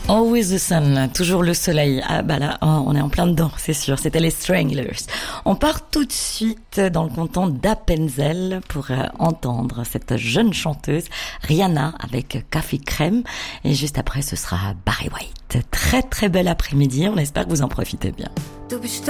Always the sun, toujours le soleil. Ah bah là, on est en plein dedans, c'est sûr. C'était les Stranglers. On part tout de suite dans le canton d'Appenzell pour entendre cette jeune chanteuse Rihanna avec Café Crème. Et juste après, ce sera Barry White. Très très bel après-midi. On espère que vous en profitez bien.